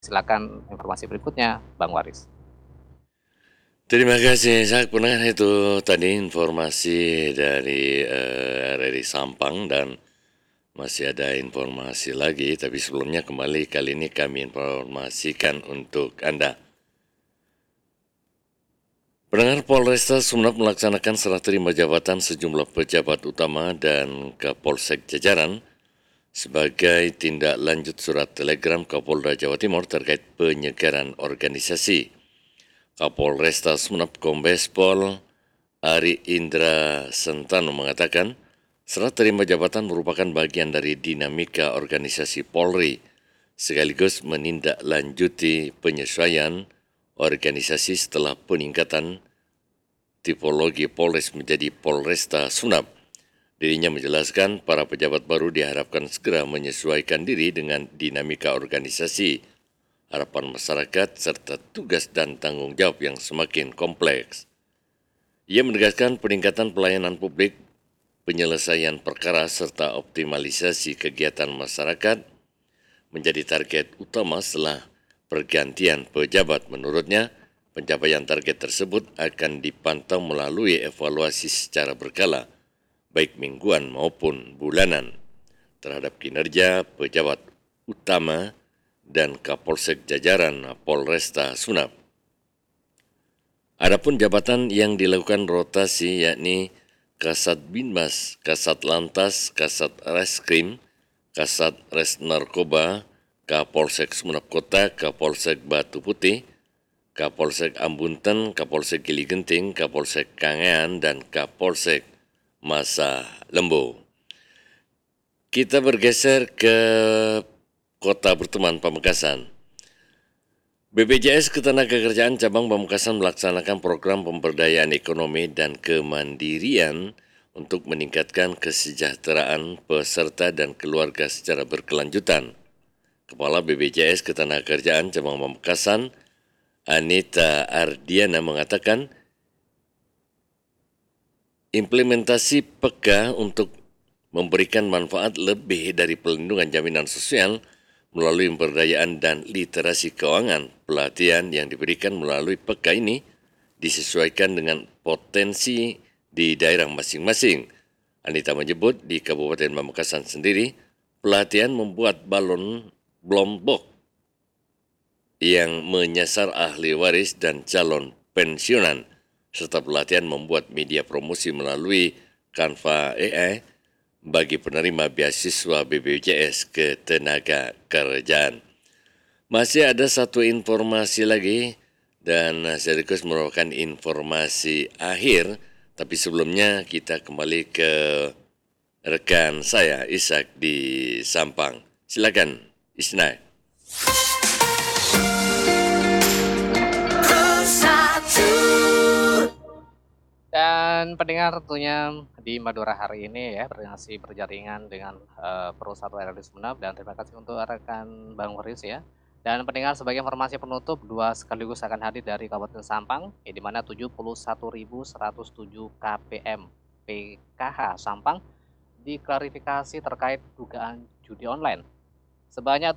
Silakan informasi berikutnya, Bang Waris. Terima kasih, saya pendengar itu tadi informasi dari RRI Sampang dan masih ada informasi lagi, tapi sebelumnya kali ini kami informasikan untuk Anda. Pendengar, Polresta Sumeneb melaksanakan serah terima jabatan sejumlah pejabat utama dan Kapolsek jajaran sebagai tindak lanjut surat telegram Kapolda Jawa Timur terkait penyegaran organisasi. Kapolresta Sumeneb Kombes Pol Ari Indra Sentano mengatakan, serah terima jabatan merupakan bagian dari dinamika organisasi Polri, sekaligus menindaklanjuti penyesuaian organisasi setelah peningkatan tipologi Polres menjadi Polresta Sunab. Dirinya menjelaskan para pejabat baru diharapkan segera menyesuaikan diri dengan dinamika organisasi, harapan masyarakat, serta tugas dan tanggung jawab yang semakin kompleks. Ia menegaskan peningkatan pelayanan publik, penyelesaian perkara, serta optimalisasi kegiatan masyarakat menjadi target utama setelah pergantian pejabat. Menurutnya, pencapaian target tersebut akan dipantau melalui evaluasi secara berkala, baik mingguan maupun bulanan, terhadap kinerja pejabat utama dan Kapolsek jajaran Polresta Sunab. Adapun jabatan yang dilakukan rotasi yakni Kasat Binmas, Kasat Lantas, Kasat Reskrim, Kasat Res Narkoba, Kapolsek Sumeneb Kota, Kapolsek Batu Putih, Kapolsek Ambunten, Kapolsek Gili Genting, Kapolsek Kangean, dan Kapolsek Masa Lembo. Kita bergeser ke Kota Berteman Pamekasan. BPJS Ketenagakerjaan Cabang Pamekasan melaksanakan program pemberdayaan ekonomi dan kemandirian untuk meningkatkan kesejahteraan peserta dan keluarga secara berkelanjutan. Kepala BPJS Ketenagakerjaan Cabang Pamekasan, Anita Ardiana mengatakan, implementasi PK untuk memberikan manfaat lebih dari pelindungan jaminan sosial melalui pemberdayaan dan literasi keuangan. Pelatihan yang diberikan melalui PK ini disesuaikan dengan potensi di daerah masing-masing. Anita menyebut di Kabupaten Pamekasan sendiri, pelatihan membuat balon blombok yang menyasar ahli waris dan calon pensiunan, serta pelatihan membuat media promosi melalui Canva AI bagi penerima beasiswa BPJS Ketenagakerjaan. Masih ada satu informasi lagi dan sekaligus merupakan informasi akhir, tapi sebelumnya kita kembali ke rekan saya Ishak di Sampang. Silakan, Isnai. Dan pendengar tentunya di Madura hari ini ya masih berjaringan dengan perusahaan RRI Sumeneb, dan terima kasih untuk rekan Bang Waris ya. Dan pendengar, sebagai informasi penutup, dua sekaligus akan hadir dari Kabupaten Sampang, di mana 71.107 KPM PKH Sampang diklarifikasi terkait dugaan judi online. Sebanyak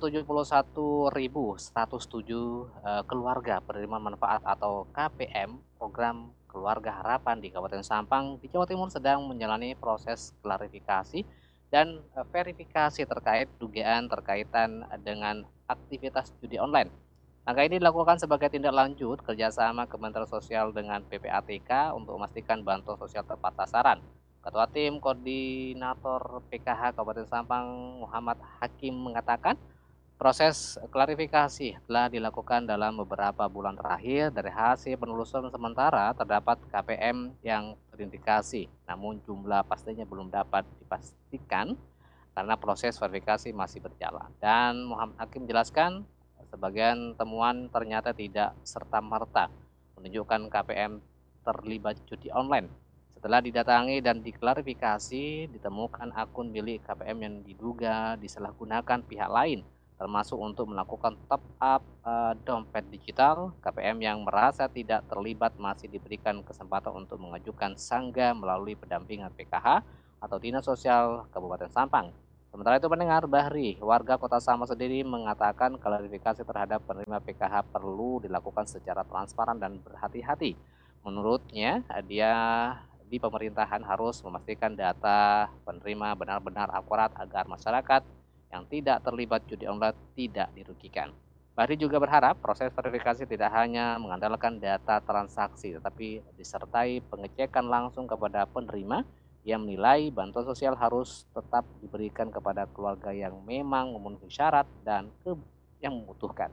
71.107 keluarga penerima manfaat atau KPM program Keluarga Harapan di Kabupaten Sampang di Jawa Timur sedang menjalani proses klarifikasi dan verifikasi terkait dugaan terkaitan dengan aktivitas judi online. Langkah ini dilakukan sebagai tindak lanjut kerjasama Kementerian Sosial dengan PPATK untuk memastikan bantuan sosial tepat sasaran. Ketua Tim Koordinator PKH Kabupaten Sampang Muhammad Hakim mengatakan, proses klarifikasi telah dilakukan dalam beberapa bulan terakhir. Dari hasil penelusuran sementara terdapat KPM yang terindikasi, namun jumlah pastinya belum dapat dipastikan karena proses verifikasi masih berjalan. Dan Muhammad Hakim menjelaskan, sebagian temuan ternyata tidak serta-merta menunjukkan KPM terlibat judi online. Setelah didatangi dan diklarifikasi, ditemukan akun milik KPM yang diduga disalahgunakan pihak lain, termasuk untuk melakukan top up dompet digital. KPM yang merasa tidak terlibat masih diberikan kesempatan untuk mengajukan sanggah melalui pendampingan PKH atau Dinas Sosial Kabupaten Sampang. Sementara itu pendengar Bahri, warga Kota Sampang sendiri mengatakan klarifikasi terhadap penerima PKH perlu dilakukan secara transparan dan berhati-hati. Menurutnya, dia di pemerintahan harus memastikan data penerima benar-benar akurat agar masyarakat yang tidak terlibat judi online tidak dirugikan. Bahri juga berharap proses verifikasi tidak hanya mengandalkan data transaksi, tetapi disertai pengecekan langsung kepada penerima yang menilai bantuan sosial harus tetap diberikan kepada keluarga yang memang memenuhi syarat dan yang membutuhkan.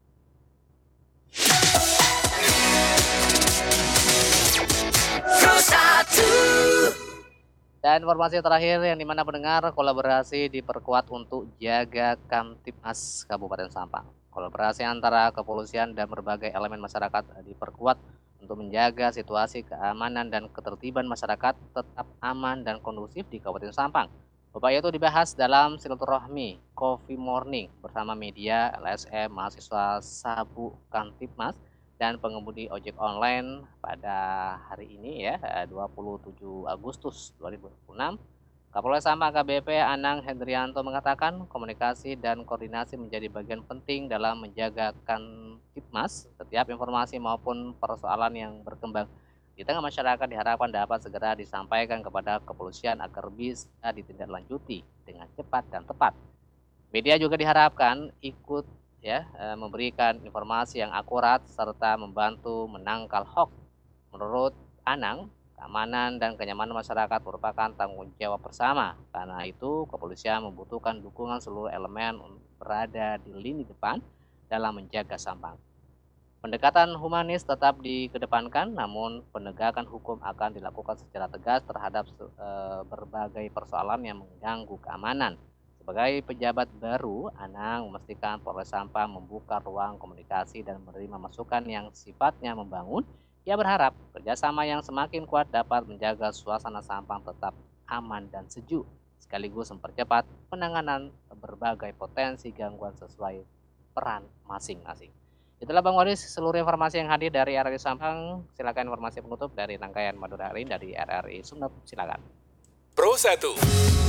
Dan informasi terakhir yang dimana pendengar kolaborasi diperkuat untuk jaga Kamtibmas Kabupaten Sampang. Kolaborasi antara kepolisian dan berbagai elemen masyarakat diperkuat untuk menjaga situasi keamanan dan ketertiban masyarakat tetap aman dan kondusif di Kabupaten Sampang. Upaya itu dibahas dalam silaturahmi Coffee Morning bersama media, LSM, mahasiswa Sabu Kamtibmas dan pengemudi ojek online pada hari ini ya, 27 Agustus 2026. Kapolres Sampang AKBP Anang Hendrianto mengatakan komunikasi dan koordinasi menjadi bagian penting dalam menjaga Kamtibmas. Setiap informasi maupun persoalan yang berkembang di tengah masyarakat diharapkan dapat segera disampaikan kepada kepolisian agar bisa ditindaklanjuti dengan cepat dan tepat. Media juga diharapkan ikut memberikan informasi yang akurat serta membantu menangkal hoax. Menurut Anang, keamanan dan kenyamanan masyarakat merupakan tanggung jawab bersama. Karena itu, kepolisian membutuhkan dukungan seluruh elemen untuk berada di lini depan dalam menjaga Sampang. Pendekatan humanis tetap dikedepankan, namun penegakan hukum akan dilakukan secara tegas terhadap berbagai persoalan yang mengganggu keamanan. Sebagai pejabat baru, Anang memastikan Polres Sampang membuka ruang komunikasi dan menerima masukan yang sifatnya membangun. Ia berharap kerjasama yang semakin kuat dapat menjaga suasana Sampang tetap aman dan sejuk, sekaligus mempercepat penanganan berbagai potensi gangguan sesuai peran masing-masing. Itulah Bang Waris, seluruh informasi yang hadir dari RRI Sampang. Silakan informasi penutup dari rangkaian Madura hari dari RRI Sumeneb. Silakan. Pro 1.